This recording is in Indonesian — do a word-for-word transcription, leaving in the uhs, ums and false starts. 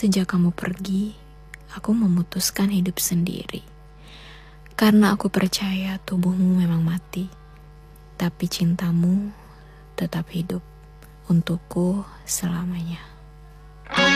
Sejak kamu pergi, aku memutuskan hidup sendiri. Karena aku percaya tubuhmu memang mati, tapi cintamu tetap hidup untukku selamanya.